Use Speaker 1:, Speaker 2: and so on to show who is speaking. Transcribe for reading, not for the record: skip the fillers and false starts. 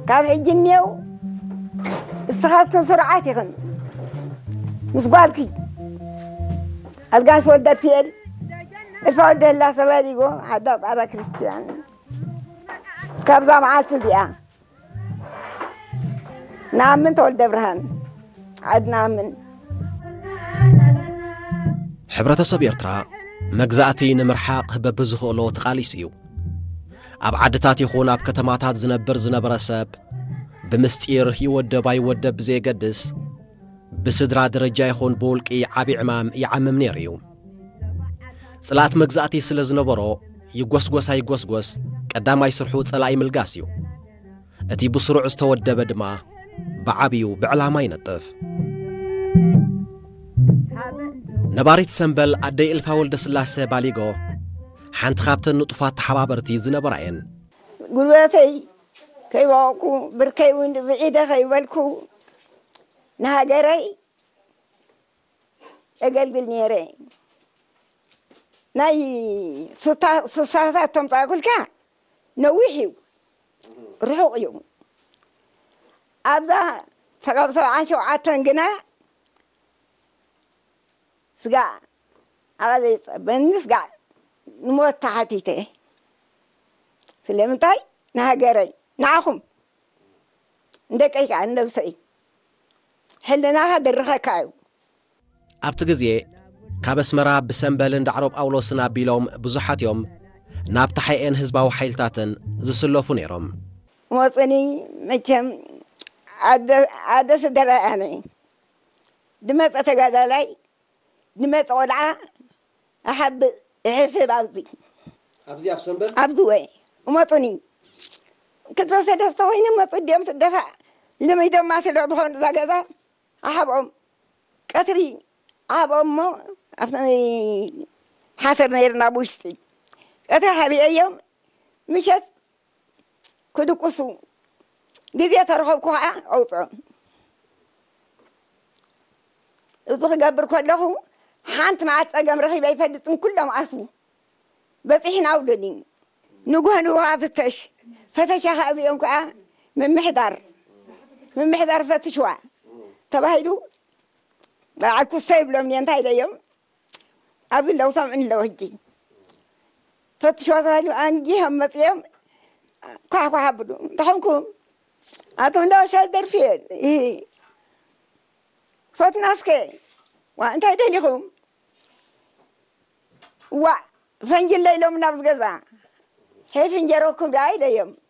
Speaker 1: كان حجنيو استخدت سرعتي خن مسقالكي القاس ودت فيل الفاود الله سباليقو عدت على كريستيان كابزا معالتو ديا نعم من تولد برهان عدنا من
Speaker 2: ሕብረተሰብ ኤርትራ መግዛእቲ ንምርሓቕ በብዝኽእሎ ተቓሊስ እዩ ኣብ ዓድታት ይኹን ኣብ ከተማታት ዝነበረ ሰብ ብምስጢር ይወደብ ኣይወደብ ብዘይገድስ ብስድራ ደረጃ ይኹን ብውልቂ ዓቢ ዕማም ይዓምም ነይሩ እዩ ጽላት መግዛእቲ ስለ ዝነበሮ ይጐስጐስ ኣይጐስጐስ ቀዳማይ ስርሑ ጸላኢ ምልጋስ እዩ እቲ ብስሩዕ ዝተወደበ ድማ ብዓብዩ ብዕላማ ይነጥፍ ነባሪት ሰንበል ኣደይ እልፋ ወልደ ስላሴ ባሊጎ ሓንቲ ካብተን ንጡፋት ተሓባበርቲ ዝነበራ እየን
Speaker 1: ጉልበተይ ከይባቁ ብርከይ እውን ብዒደ ከይበልኩ ንሃገረይ እገልግል ነይረ ናይ ሱሳታት ተምጣኩልካ ነዊሕ እዩ ርሑቕ እዩ ኣብዛ ሰቃብ 77 ግና ስጋ አባዘይ በንስጋ ንሞት ታሕቲተ ስለምንታይ ንሃገረይ ንዓኹም እንደቀይካ እንደብሰይ ሕልናኻ ድርኸካ እዩ
Speaker 2: ኣብቲ ግዜ ካብ ኣስመራ ብሰንበልን ዳዕሮ ጳውሎስን ኣቢሎም ብዙሓት እዮም ናብ ታሕአን ህዝባዊ ሓይልታትን ዝስለፉ ነይሮም
Speaker 1: ሞፅኒ መቸም ዓደ ስደራ ኣነ ድመፀ ተጋዳላይ ድመፀ ቆልዓ ኣሓብእ እሕፍብ
Speaker 3: ኣብዚ ኣብ ሰንበል
Speaker 1: ኣብዚ ወይ ሞፅኒ ክተሰደስተ ኮይኑ መፁ ድዮም ትደፋዕ ልመይዶማ ስልዕ ብኾኑ እዛ ገዛ ኣሓብኦም ቀትሪ ኣሓብኦም እሞ ኣብቲ ሓሰር ነይርና ብውሽጢ ቀትሪ ሓቢአዮም ምሸት ክድቁሱ ግዜ ተረኸብኩ ከዓ ኣውፅኦም እዚ ክገብር ከለኹ ሓንቲ መዓት ፀገም ረኺበ ኣይፈልጥን ኩሎም ኣትዉ በፂሕና ውደኒ ንጉህ ንጉህ ፍተሽ ፈተሻ ከዓ እዚኦም ከዓ ምምሕዳር ፈትሽዋ ተባሂሉ ዓልኩሳ ይብሎም እየ እንታይ ኢለዮም ኣብዚ ለው ሰምዑን ኣለው ሕጂ ፈትሽዋ ተባሂሉ ኣንጊሆም መፅኦም ኳሕኳሕ ኣብሉ እንተኾንኩም ኣቶ እንዳወሻል ደርፊየ ፈትናስከ ዋ እንታይ ደሊኹም ዋ ፈንጅለ ኢሎም ናብ ዝገዛ ሄይ ፍንጀረኩም ዳ ኢለዮም